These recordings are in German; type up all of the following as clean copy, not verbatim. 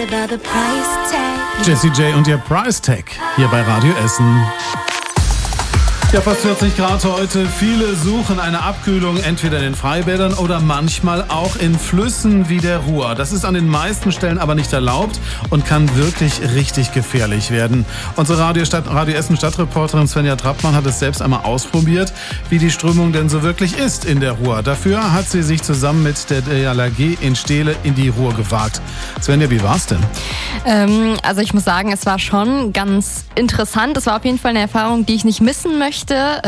about the price tag. Jessie J und ihr Price Tag hier bei Radio Essen. Ja, fast 40 Grad heute. Viele suchen eine Abkühlung entweder in den Freibädern oder manchmal auch in Flüssen wie der Ruhr. Das ist an den meisten Stellen aber nicht erlaubt und kann wirklich richtig gefährlich werden. Unsere Radio Essen Stadtreporterin Svenja Trappmann hat es selbst einmal ausprobiert, wie die Strömung denn so wirklich ist in der Ruhr. Dafür hat sie sich zusammen mit der DLRG in Steele in die Ruhr gewagt. Svenja, wie war's denn? Also ich muss sagen, es war schon ganz interessant. Es war auf jeden Fall eine Erfahrung, die ich nicht missen möchte.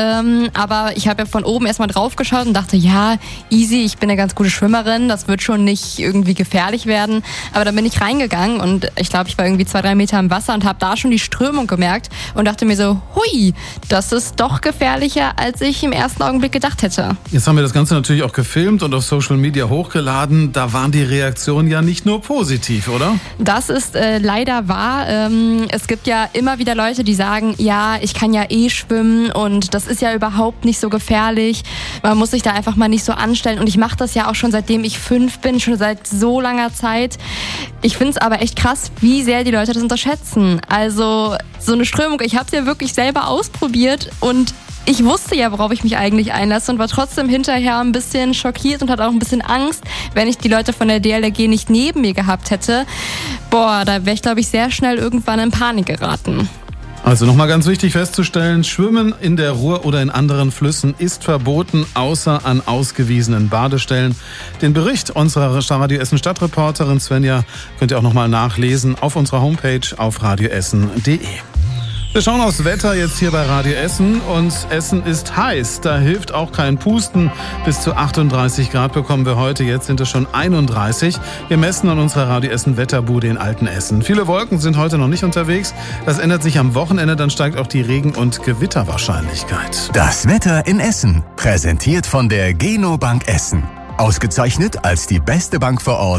Aber ich habe ja von oben erstmal drauf geschaut und dachte, ja, easy, ich bin eine ganz gute Schwimmerin, das wird schon nicht irgendwie gefährlich werden. Aber dann bin ich reingegangen und ich glaube, ich war irgendwie 2-3 Meter im Wasser und habe da schon die Strömung gemerkt und dachte mir so, hui, das ist doch gefährlicher, als ich im ersten Augenblick gedacht hätte. Jetzt haben wir das Ganze natürlich auch gefilmt und auf Social Media hochgeladen. Da waren die Reaktionen ja nicht nur positiv, oder? Das ist leider wahr. Es gibt ja immer wieder Leute, die sagen, ja, ich kann ja eh schwimmen und das ist ja überhaupt nicht so gefährlich. Man muss sich da einfach mal nicht so anstellen. Und ich mache das ja auch schon seitdem ich 5 bin, schon seit so langer Zeit. Ich finde es aber echt krass, wie sehr die Leute das unterschätzen. Also so eine Strömung, ich habe es ja wirklich selber ausprobiert und ich wusste ja, worauf ich mich eigentlich einlasse und war trotzdem hinterher ein bisschen schockiert und hatte auch ein bisschen Angst, wenn ich die Leute von der DLRG nicht neben mir gehabt hätte. Boah, da wäre ich, glaube ich, sehr schnell irgendwann in Panik geraten. Also nochmal ganz wichtig festzustellen, Schwimmen in der Ruhr oder in anderen Flüssen ist verboten, außer an ausgewiesenen Badestellen. Den Bericht unserer Radio Essen Stadtreporterin Svenja könnt ihr auch nochmal nachlesen auf unserer Homepage auf radioessen.de. Wir schauen aufs Wetter jetzt hier bei Radio Essen und Essen ist heiß. Da hilft auch kein Pusten. Bis zu 38 Grad bekommen wir heute. Jetzt sind es schon 31. Wir messen an unserer Radio Essen Wetterbude in Altenessen. Viele Wolken sind heute noch nicht unterwegs. Das ändert sich am Wochenende. Dann steigt auch die Regen- und Gewitterwahrscheinlichkeit. Das Wetter in Essen. Präsentiert von der Geno Bank Essen. Ausgezeichnet als die beste Bank vor Ort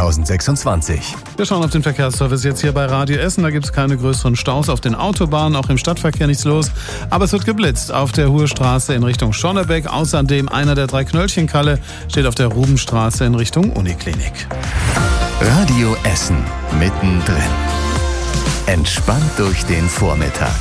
2026. Wir schauen auf den Verkehrsservice jetzt hier bei Radio Essen. Da gibt es keine größeren Staus auf den Autobahnen, auch im Stadtverkehr nichts los. Aber es wird geblitzt auf der Hohestraße in Richtung Schonnebeck. Außerdem einer der 3 Knöllchenkalle steht auf der Rubenstraße in Richtung Uniklinik. Radio Essen mittendrin. Entspannt durch den Vormittag.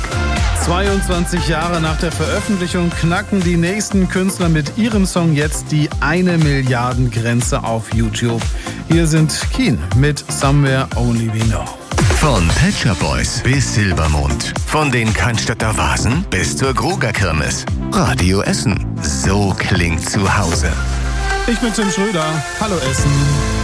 22 Jahre nach der Veröffentlichung knacken die nächsten Künstler mit ihrem Song jetzt die 1 Milliarden Grenze auf YouTube. Hier sind Keen mit Somewhere Only We Know. Von Pet Shop Boys bis Silbermond. Von den Cannstatter Vasen bis zur Gruger-Kirmes. Radio Essen. So klingt zu Hause. Ich bin Tim Schröder. Hallo Essen.